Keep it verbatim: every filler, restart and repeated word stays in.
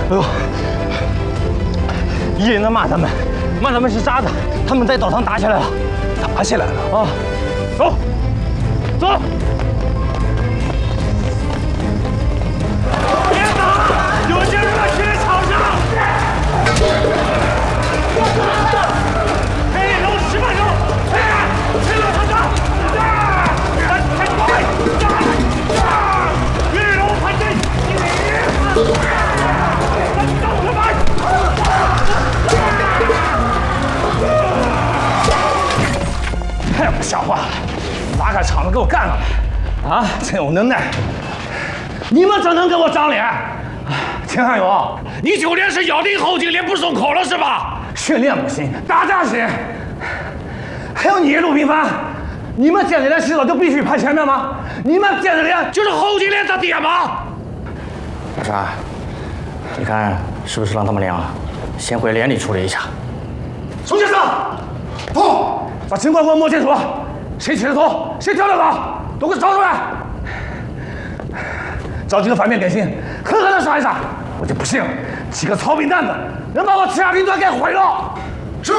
哎呦，一人在骂他们，骂他们是渣子，他们在澡堂打起来了， 打起来了啊！走，走。 别打！有些热血的场上。黑龙十八手，哎，黑龙场上，啊，开始快，啊，黑龙盘队，你，三刀他妈！ 太不像话了！拿开场子给我干了！啊，真有能耐！ 你们怎能给我长脸？秦汉勇， 你就连是咬定后颈连不松口了是吧？ 训练不行，打架行。还有你陆平帆，你们建子连洗澡就必须排前面吗？你们建子连就是后颈连他爹吗？ 老沙，你看是不是让他们俩先回连里处理一下？ 宋先生，不，把情况给我摸清楚，谁起的头，谁跳的岗，都给我找出来。 找几个反面典型，狠狠地杀一杀！我就不信几个草兵蛋子能把我赤霞兵团给毁了！